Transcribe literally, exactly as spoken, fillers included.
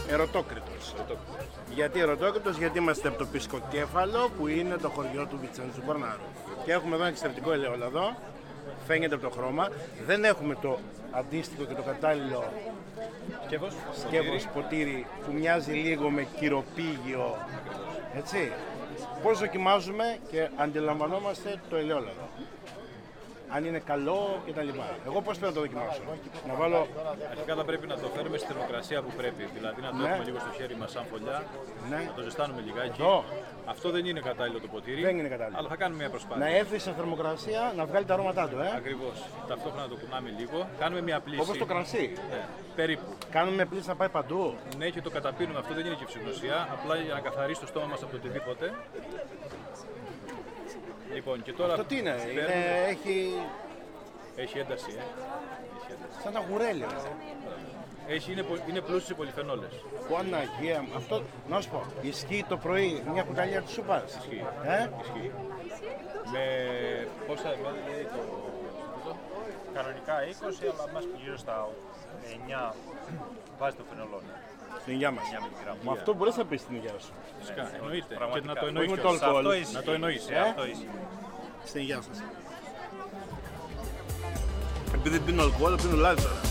Ερωτόκριτος. Γιατί ερωτόκριτος, γιατί είμαστε από το Πισκοκέφαλο που είναι το χωριό του Βιτσέντζου Κορνάρου. Και έχουμε εδώ ένα εξαιρετικό ελαιόλαδο, φαίνεται από το χρώμα. Δεν έχουμε το αντίστοιχο και το κατάλληλο Σκεύος, σκεύος ποτήρι που μοιάζει λίγο με κυροπήγιο. Έτσι. Πώς δοκιμάζουμε και αντιλαμβανόμαστε το ελαιόλαδο. Αν είναι καλό κτλ. Εγώ πώς πρέπει να το δοκιμάσω? Να βάλω. Αρχικά θα πρέπει να το φέρουμε στη θερμοκρασία που πρέπει. Δηλαδή να το Ναι. έχουμε λίγο στο χέρι μας σαν φωλιά, Ναι. να το ζεστάνουμε λιγάκι. Εδώ. Αυτό δεν είναι κατάλληλο το ποτήρι. Δεν είναι κατάλληλο. Αλλά θα κάνουμε μια προσπάθεια. Να έρθει σε θερμοκρασία να βγάλει τα αρώματά του. Ε. Ακριβώς. Ταυτόχρονα το κουνάμε λίγο. Κάνουμε μια πλήση. Όπως το κρασί. Ναι, περίπου. Κάνουμε πλήση να πάει παντού. Ναι, και το καταπίνουμε. Αυτό δεν είναι κυψογνωσία. Απλά για να καθαρίσει το στόμα μας από το οτιδήποτε. Λοιπόν, και τώρα. Αυτό τι είναι, παίρνουμε- είναι έχει Έχει ένταση, ε. Έχει ένταση. σαν τα γουρέλια. Έχει, είναι, πο- είναι πλούσιο σε πολυφενόλες. Παναγία μου. Αυτό, να σου πω, ισχύει το πρωί μια κουταλιά της σούπας. Ισχύει. Ε? Ισχύει. Με πόσα με λέει το... Κανονικά είκοσι, αλλά μας γύρω στα εννιά βάζει το φαινολόνι. Στην υγειά μας. εννιά μιλιγκράμμ. Με αυτό μπορείς να πεις στην υγειά σου. Φυσικά, εννοείται. Και Πραγματικά. να το εννοείς Όχι με κιόλας. το αλκοόλ. Αυτό ισχύει. Να το εννοείς, Ε, ε. Αυτό ισχύει. Στην υγειά σας. Επειδή πίνω αλκοόλ, πίνω λάδι τώρα.